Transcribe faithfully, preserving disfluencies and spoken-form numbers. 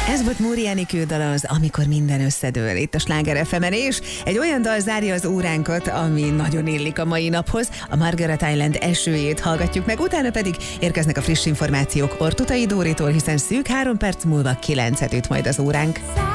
Ez volt Móri Enikő dala, az Amikor minden összedől, itt a Sláger ef emen, és egy olyan dal zárja az óránkat, ami nagyon illik a mai naphoz. A Margaret Island esőjét hallgatjuk meg, utána pedig érkeznek a friss információk Ortutai Dóritól, hiszen szűk három perc múlva kilencet üt majd az óránk.